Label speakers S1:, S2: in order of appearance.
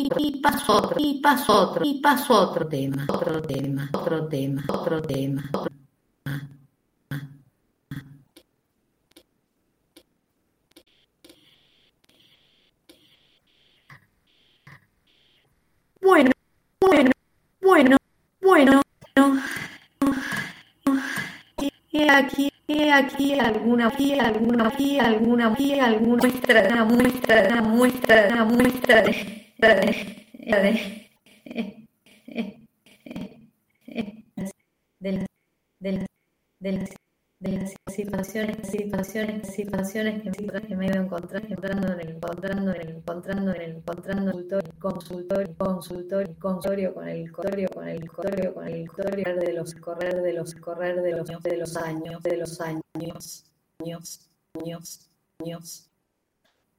S1: pasó otro tema, otro tema, otro tema, otro tema. Bueno, bueno, bueno, bueno, alguna muestra, una muestra de, de, de, de las situaciones que me he ido encontrando en el consultorio con el correr de los años.